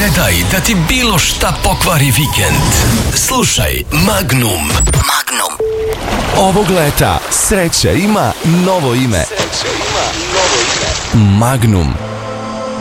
daj da ti bilo šta pokvari vikend. Slušaj Magnum. Ovog leta sreća ima novo ime. Magnum.